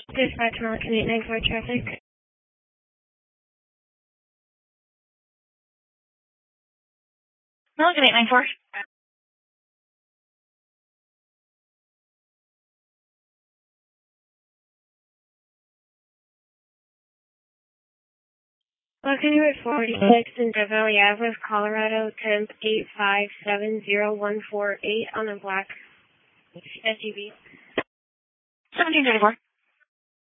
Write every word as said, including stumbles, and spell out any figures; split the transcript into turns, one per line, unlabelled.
Dispatch Mountain eight nine four traffic.
Milligan eight nine four.
Logan Route forty-six in Death Valley Avenue, Colorado, temp eight five seven zero one four eight on a black S U V.
seventeen thirty-four.